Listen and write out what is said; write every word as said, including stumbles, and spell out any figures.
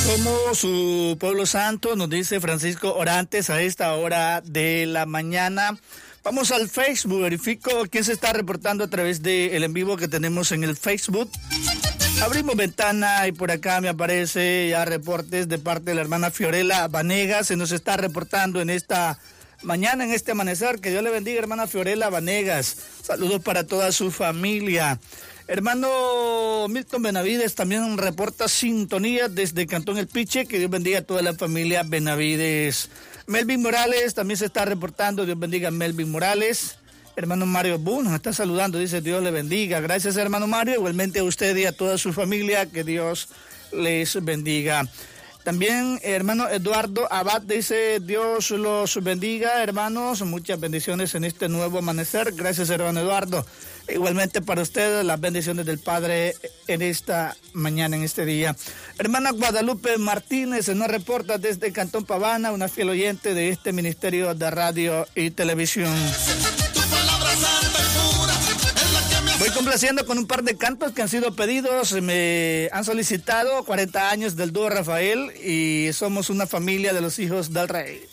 Como su pueblo santo, nos dice Francisco Orantes a esta hora de la mañana. Vamos al Facebook, verifico quién se está reportando a través del en vivo que tenemos en el Facebook. Abrimos ventana y por acá me aparece ya reportes de parte de la hermana Fiorella Vanegas. Se nos está reportando en esta mañana, en este amanecer. Que Dios le bendiga, hermana Fiorella Vanegas. Saludos para toda su familia. Hermano Milton Benavides también reporta sintonía desde Cantón El Piche. Que Dios bendiga a toda la familia Benavides. Melvin Morales también se está reportando. Dios bendiga a Melvin Morales. Hermano Mario Bu nos está saludando, dice Dios le bendiga. Gracias, hermano Mario, igualmente a usted y a toda su familia, que Dios les bendiga. También hermano Eduardo Abad dice Dios los bendiga, hermanos, muchas bendiciones en este nuevo amanecer. Gracias, hermano Eduardo. Igualmente para usted las bendiciones del Padre en esta mañana, en este día. Hermana Guadalupe Martínez nos reporta desde Cantón Pavana, una fiel oyente de este ministerio de radio y televisión. Voy complaciendo con un par de cantos que han sido pedidos. Me han solicitado cuarenta años del dúo Rafael y somos una familia de los hijos del rey.